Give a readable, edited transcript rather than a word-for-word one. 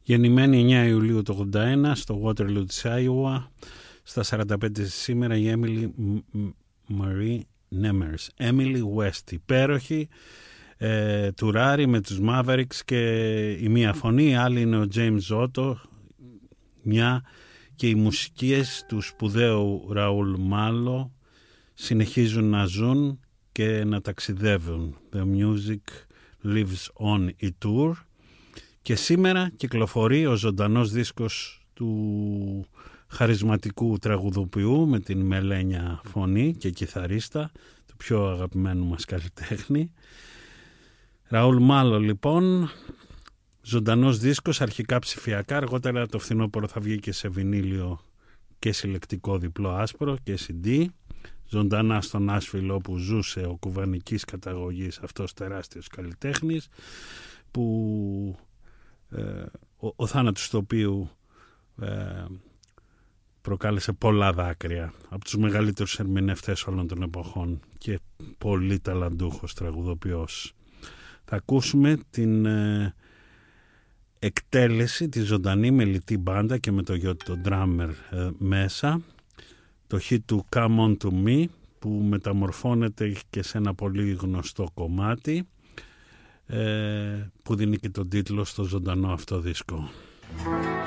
Γεννημένη 9 Ιουλίου του 81 στο Waterloo της Άιουα, στα 45 σήμερα η Emily Marie Nemers. Emily West, υπέροχη, τουράρει με τους Mavericks και η μία φωνή, η άλλη είναι ο James Otto, μια και οι μουσικές του σπουδαίου Ραούλ Μάλο συνεχίζουν να ζουν και να ταξιδεύουν. The music lives on, η tour. Και σήμερα κυκλοφορεί ο ζωντανός δίσκος του χαρισματικού τραγουδοποιού με την μελένια φωνή και κιθαρίστα, του πιο αγαπημένου μας καλλιτέχνη. Ραούλ Μάλο λοιπόν, ζωντανός δίσκος, αρχικά ψηφιακά, αργότερα το φθινόπωρο θα βγει και σε βινίλιο και συλλεκτικό διπλό άσπρο και CD. Ζωντανά στον Νάσβιλ, όπου ζούσε ο κουβανικής καταγωγής αυτός τεράστιος καλλιτέχνης, που ο θάνατος του οποίου προκάλεσε πολλά δάκρυα, από τους μεγαλύτερους ερμηνευτές όλων των εποχών και πολύ ταλαντούχος τραγουδοποιός. Θα ακούσουμε την εκτέλεση, τη ζωντανή μελιτή μπάντα και με το γιότι τον drummer μέσα, το hit του Come On To Me, που μεταμορφώνεται και σε ένα πολύ γνωστό κομμάτι, που δίνει και τον τίτλο στο ζωντανό αυτό δίσκο.